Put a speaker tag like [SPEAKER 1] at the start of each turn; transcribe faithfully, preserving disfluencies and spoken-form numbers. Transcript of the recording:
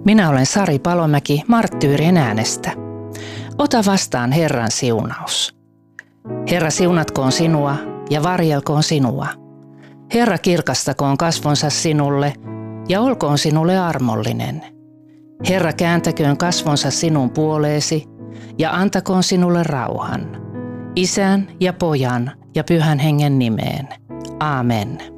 [SPEAKER 1] Minä olen Sari Palomäki Marttyyrien äänestä. Ota vastaan Herran siunaus. Herra siunatkoon sinua ja varjelkoon sinua. Herra kirkastakoon kasvonsa sinulle ja olkoon sinulle armollinen. Herra kääntäköön kasvonsa sinun puoleesi ja antakoon sinulle rauhan. Isän ja Pojan ja Pyhän Hengen nimeen. Aamen.